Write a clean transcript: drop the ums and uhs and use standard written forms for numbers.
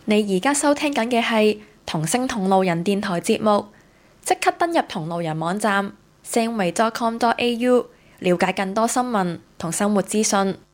你而家收聽緊嘅係同聲同路人電台節目，即刻登入同路人網站 samway.com.au 了解更多新聞同生活資訊。